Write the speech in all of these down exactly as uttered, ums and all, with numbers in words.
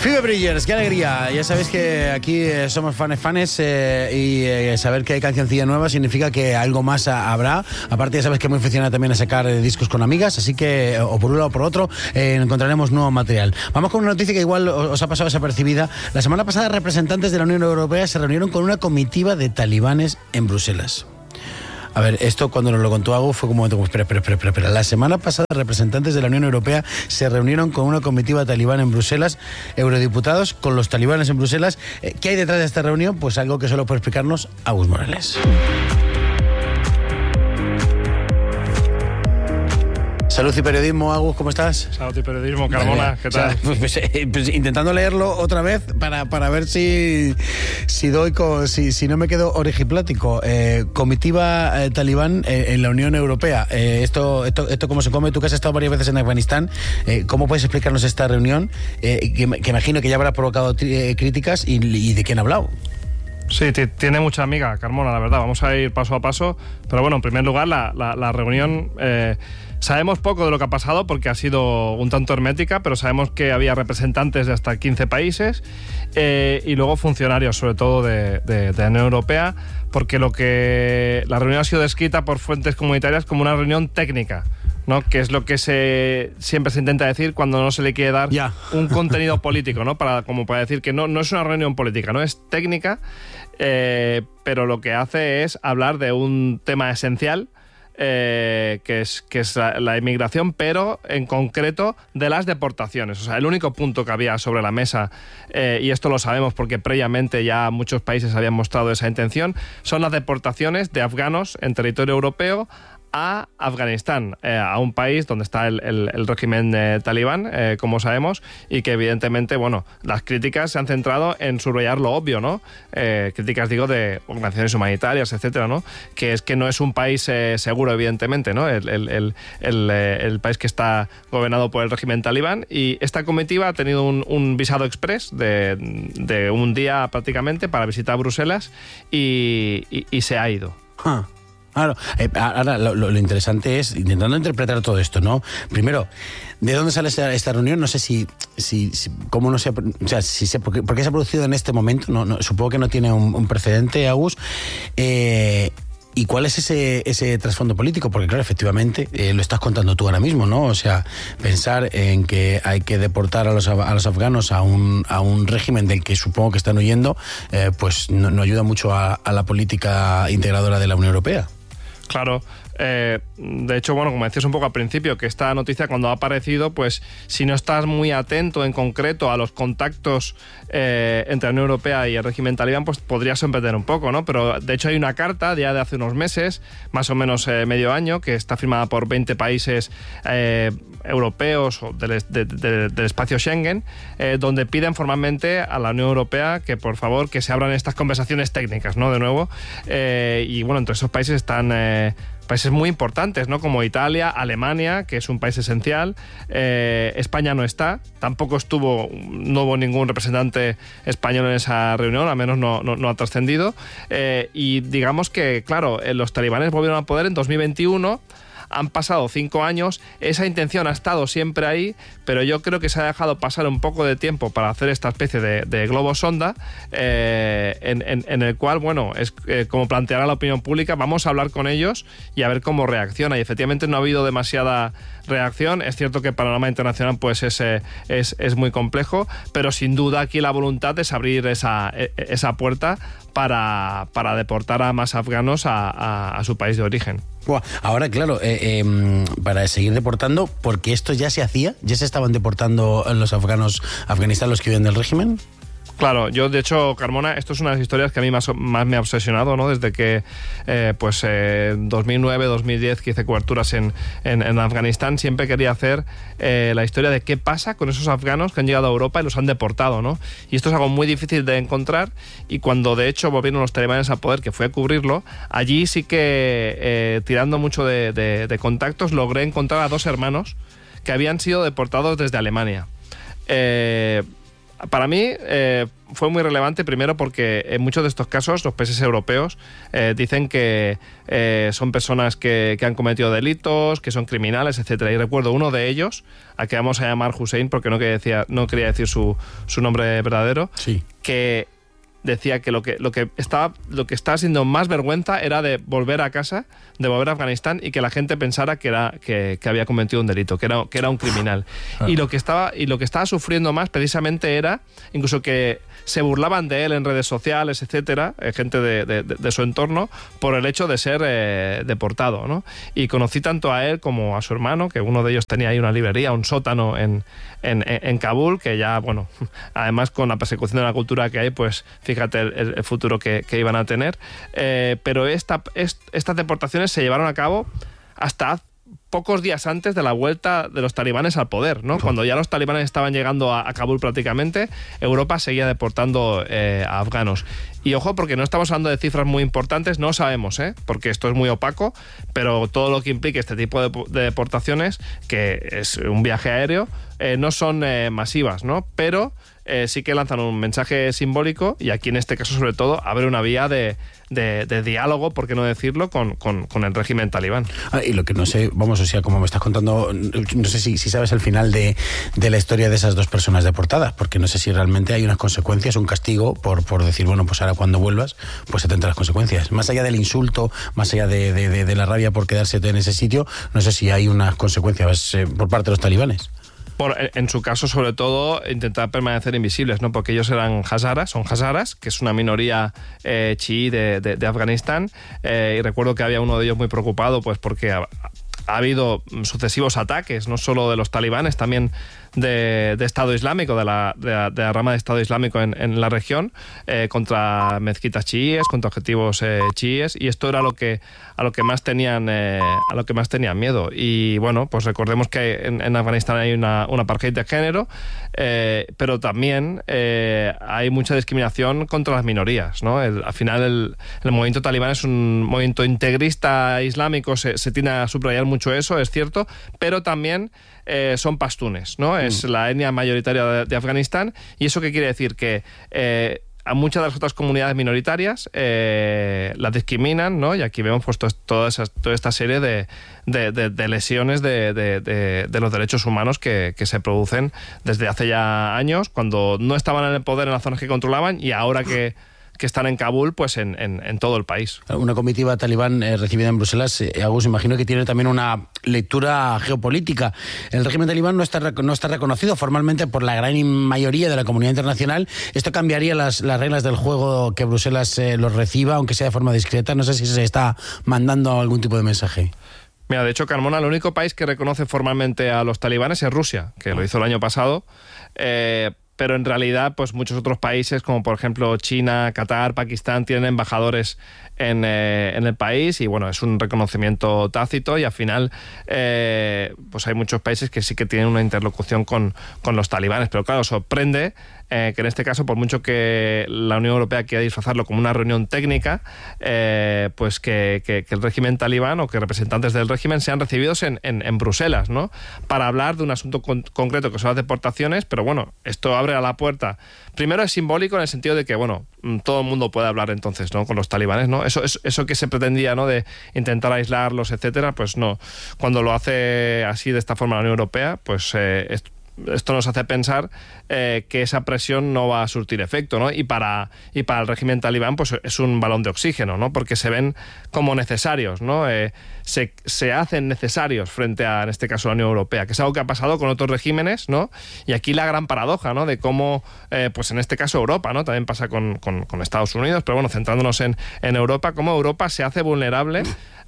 Phoebe Bridgers, qué alegría. Ya sabéis que aquí somos fanes fanes eh, y eh, saber que hay cancioncilla nueva significa que algo más a, habrá. Aparte ya sabes que es muy aficionada también a sacar eh, discos con amigas, así que o por un lado o por otro eh, encontraremos nuevo material. Vamos con una noticia que igual os ha pasado desapercibida. La semana pasada representantes de la Unión Europea se reunieron con una comitiva de talibanes en Bruselas. A ver, esto cuando nos lo contó Agus fue como, espera, espera, espera, espera. La semana pasada representantes de la Unión Europea se reunieron con una comitiva talibán en Bruselas, eurodiputados con los talibanes en Bruselas. ¿Qué hay detrás de esta reunión? Pues algo que solo puede explicarnos Agus Morales. Salud y periodismo, Agus, ¿cómo estás? Salud y periodismo, Carmona, ¿qué tal? O sea, pues, pues, eh, pues, intentando leerlo otra vez para, para ver si si doy con, si, si no me quedo origiplático. Eh, comitiva eh, talibán eh, en la Unión Europea. Eh, esto, esto, esto cómo se come. Tú que has estado varias veces en Afganistán, eh, ¿cómo puedes explicarnos esta reunión? Eh, que, que imagino que ya habrá provocado eh, críticas y, y de quién ha hablado. Sí, t- tiene mucha amiga, Carmona, la verdad. Vamos a ir paso a paso. Pero bueno, en primer lugar, la, la, la reunión... Eh, sabemos poco de lo que ha pasado porque ha sido un tanto hermética, pero sabemos que había representantes de hasta quince países eh, y luego funcionarios, sobre todo de, de, de la Unión Europea, porque lo que la reunión ha sido descrita por fuentes comunitarias como una reunión técnica, ¿no? Que es lo que se siempre se intenta decir cuando no se le quiere dar yeah. un contenido político, ¿no? Para, como para decir que no, no es una reunión política, no es técnica, eh, pero lo que hace es hablar de un tema esencial, Eh, que es, que es la, la inmigración, pero en concreto de las deportaciones. O sea, el único punto que había sobre la mesa, eh, y esto lo sabemos porque previamente ya muchos países habían mostrado esa intención, son las deportaciones de afganos en territorio europeo a Afganistán, eh, a un país donde está el, el, el régimen eh, talibán, eh, como sabemos, y que evidentemente, bueno, las críticas se han centrado en subrayar lo obvio, ¿no? Eh, críticas, digo, de organizaciones humanitarias, etcétera, ¿no? Que es que no es un país eh, seguro, evidentemente, ¿no? El, el, el, el, eh, el país que está gobernado por el régimen talibán, y esta comitiva ha tenido un, un visado express de, de un día prácticamente para visitar Bruselas y, y, y se ha ido. Huh. Claro, eh, ahora lo, lo, lo interesante es intentando interpretar todo esto, ¿no? Primero, ¿de dónde sale esta, esta reunión? No sé si, si, si cómo no se, o sea, si se, por, qué, por qué se ha producido en este momento. No, no, supongo que no tiene un, un precedente, Agus. Eh, ¿Y cuál es ese, ese trasfondo político? Porque claro, efectivamente, eh, lo estás contando tú ahora mismo, ¿no? O sea, pensar en que hay que deportar a los, a los afganos a un, a un régimen del que supongo que están huyendo, eh, pues no, no ayuda mucho a, a la política integradora de la Unión Europea. Claro, eh, de hecho, bueno, como decías un poco al principio, que esta noticia cuando ha aparecido, pues si no estás muy atento en concreto a los contactos eh, entre la Unión Europea y el régimen talibán, pues podría sorprender un poco, ¿no? Pero de hecho hay una carta ya de hace unos meses, más o menos eh, medio año, que está firmada por veinte países eh, europeos o del, de, de, del espacio Schengen, eh, donde piden formalmente a la Unión Europea que por favor que se abran estas conversaciones técnicas, ¿no? De nuevo, eh, y bueno, entre esos países están eh, países muy importantes, ¿no? Como Italia, Alemania, que es un país esencial, eh, España no está, tampoco estuvo, no hubo ningún representante español en esa reunión, al menos no, no, no ha trascendido, eh, y digamos que, claro, los talibanes volvieron al poder en dos mil veintiuno. Han pasado cinco años, esa intención ha estado siempre ahí, pero yo creo que se ha dejado pasar un poco de tiempo para hacer esta especie de, de globo sonda, eh, en, en, en el cual, bueno, es eh, como planteará la opinión pública, vamos a hablar con ellos y a ver cómo reacciona. Y efectivamente no ha habido demasiada reacción. Es cierto que el panorama internacional pues es, eh, es, es muy complejo, pero sin duda aquí la voluntad es abrir esa, esa puerta para, para deportar a más afganos a, a, a su país de origen. Buah, ahora, claro, eh, eh, para seguir deportando, porque esto ya se hacía, ya se estaban deportando los afganos, Afganistán, los que viven del régimen. Claro, yo de hecho, Carmona, esto es una de las historias que a mí más, más me ha obsesionado, ¿no? Desde que, eh, pues, eh, dos mil nueve, dos mil diez, que hice coberturas en, en, en Afganistán, siempre quería hacer eh, la historia de qué pasa con esos afganos que han llegado a Europa y los han deportado, ¿no? Y esto es algo muy difícil de encontrar, y cuando de hecho volvieron los talibanes al poder, que fue a cubrirlo, allí sí que, eh, tirando mucho de, de, de contactos, logré encontrar a dos hermanos que habían sido deportados desde Alemania. Eh... Para mí eh, fue muy relevante, primero porque en muchos de estos casos los países europeos eh, dicen que eh, son personas que, que han cometido delitos, que son criminales, etcétera. Y recuerdo uno de ellos, a que vamos a llamar Hussein porque no quería decir, no quería decir su, su nombre verdadero, sí. que decía que lo que lo que estaba lo que estaba siendo más vergüenza era de volver a casa, de volver a Afganistán y que la gente pensara que era que, que había cometido un delito, que era que era un criminal. Ah. Y lo que estaba y lo que estaba sufriendo más precisamente era incluso que se burlaban de él en redes sociales, etcétera, eh, gente de, de, de su entorno por el hecho de ser eh, deportado, ¿no? Y conocí tanto a él como a su hermano, que uno de ellos tenía ahí una librería, un sótano en en, en Kabul, que ya, bueno, además con la persecución de la cultura que hay, pues fíjate el, el futuro que, que iban a tener. Eh, pero esta, est, estas deportaciones se llevaron a cabo hasta pocos días antes de la vuelta de los talibanes al poder, ¿no? Cuando ya los talibanes estaban llegando a, a Kabul prácticamente, Europa seguía deportando eh, a afganos. Y ojo, porque no estamos hablando de cifras muy importantes, no sabemos, ¿eh? Porque esto es muy opaco, pero todo lo que implique este tipo de, de deportaciones, que es un viaje aéreo, eh, no son eh, masivas, ¿no? Pero eh, sí que lanzan un mensaje simbólico, y aquí en este caso sobre todo abre una vía de, de, de diálogo, por qué no decirlo, con, con, con el régimen talibán. Ah, y lo que no sé, vamos, o sea, como me estás contando, no sé si, si sabes el final de, de la historia de esas dos personas deportadas, porque no sé si realmente hay unas consecuencias, un castigo por, por decir, bueno, pues ahora cuando vuelvas, pues se tendrán las consecuencias. Más allá del insulto, más allá de, de, de, de la rabia por quedarse en ese sitio, no sé si hay unas consecuencias eh, por parte de los talibanes. Bueno, en su caso, sobre todo, intentar permanecer invisibles, ¿no? Porque ellos eran hazaras, son hazaras, que es una minoría eh, chií de, de, de Afganistán, eh, y recuerdo que había uno de ellos muy preocupado, pues porque ha, ha habido sucesivos ataques, no solo de los talibanes, también de, de Estado Islámico, de la, de la, de la rama de Estado Islámico en, en la región, eh, contra mezquitas chiíes, contra objetivos eh, chiíes, y esto era lo que a lo que más tenían eh, a lo que más tenían miedo. Y bueno, pues recordemos que en, en Afganistán hay una, una apartheid de género, eh, pero también eh, hay mucha discriminación contra las minorías, ¿no? El, al final el, el movimiento talibán es un movimiento integrista islámico, se, se tiende a subrayar mucho eso, es cierto, pero también eh, son pastunes, ¿no? Mm. Es la etnia mayoritaria de, de Afganistán. ¿Y eso qué quiere decir? Que eh, a muchas de las otras comunidades minoritarias eh, las discriminan, ¿no? Y aquí vemos pues to toda, esa, toda esta serie de, de, de, de lesiones de, de, de, de los derechos humanos que, que se producen desde hace ya años, cuando no estaban en el poder en las zonas que controlaban, y ahora que que están en Kabul, pues en, en, en todo el país. Una comitiva talibán eh, recibida en Bruselas, eh, Agus, imagino que tiene también una lectura geopolítica. El régimen talibán no está, no está reconocido formalmente por la gran mayoría de la comunidad internacional. ¿Esto cambiaría las, las reglas del juego que Bruselas eh, los reciba, aunque sea de forma discreta? No sé si se está mandando algún tipo de mensaje. Mira, de hecho, Carmona, el único país que reconoce formalmente a los talibanes es Rusia, que lo hizo el año pasado. Eh, pero en realidad pues muchos otros países, como por ejemplo China, Qatar, Pakistán, tienen embajadores en, eh, en el país, y bueno, es un reconocimiento tácito, y al final eh, pues hay muchos países que sí que tienen una interlocución con, con los talibanes, pero claro, sorprende eh, que en este caso, por mucho que la Unión Europea quiera disfrazarlo como una reunión técnica, eh, pues que, que, que el régimen talibán o que representantes del régimen sean recibidos en, en, en Bruselas, ¿no? Para hablar de un asunto con, concreto que son las deportaciones, pero bueno, esto abre a la puerta. Primero es simbólico en el sentido de que, bueno, todo el mundo puede hablar entonces, ¿no? Con los talibanes, ¿no? Eso, eso, eso que se pretendía, ¿no? De intentar aislarlos, etcétera, pues no. Cuando lo hace así de esta forma la Unión Europea, pues eh, es, esto nos hace pensar eh, que esa presión no va a surtir efecto, ¿no? Y para, y para el régimen talibán pues es un balón de oxígeno, ¿no? Porque se ven como necesarios, ¿no? Eh, se, se hacen necesarios frente a, en este caso, la Unión Europea, que es algo que ha pasado con otros regímenes, ¿no? Y aquí la gran paradoja, ¿no? De cómo, eh, pues en este caso Europa, ¿no? También pasa con, con, con Estados Unidos, pero bueno, centrándonos en, en Europa, cómo Europa se hace vulnerable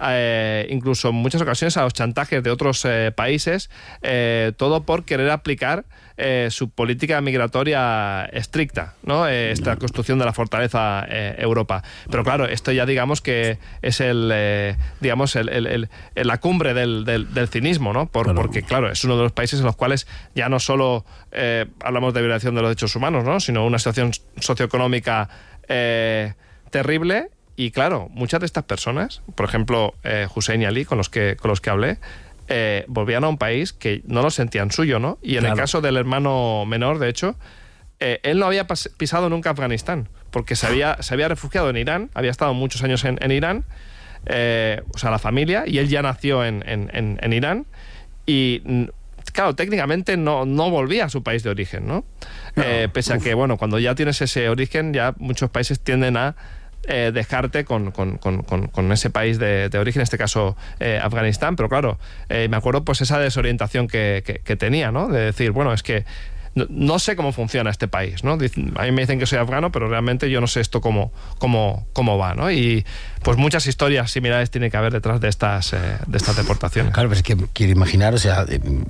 Eh, incluso en muchas ocasiones a los chantajes de otros eh, países, eh, todo por querer aplicar eh, su política migratoria estricta, ¿no? Eh, esta construcción de la fortaleza eh, Europa. Pero claro, esto ya digamos que es el eh, digamos el, el, el, la cumbre del, del, del cinismo, ¿no? Por, claro. Porque claro, es uno de los países en los cuales ya no solo eh, hablamos de violación de los derechos humanos, ¿no? Sino una situación socioeconómica eh, terrible. Y claro, muchas de estas personas, por ejemplo, eh, Hussein y Ali, con los que, con los que hablé, eh, volvían a un país que no lo sentían suyo, ¿no? Y en claro. el caso del hermano menor, de hecho, eh, él no había pas- pisado nunca Afganistán, porque se había, se había refugiado en Irán, había estado muchos años en, en Irán, eh, o sea, la familia, y él ya nació en, en, en, en Irán, y claro, técnicamente no, no volvía a su país de origen, ¿no? no eh, pese uf. a que, bueno, cuando ya tienes ese origen, ya muchos países tienden a eh, dejarte con, con, con, con, con ese país de, de origen, en este caso eh, Afganistán, pero claro, eh, me acuerdo pues esa desorientación que, que, que tenía, ¿no? De decir, bueno, es que no, no sé cómo funciona este país, ¿no? A mí me dicen que soy afgano, pero realmente yo no sé esto cómo, cómo, cómo va, ¿no? Y pues muchas historias similares tiene que haber detrás de estas, eh, de estas deportaciones. Claro, pero es que quiero imaginar, o sea,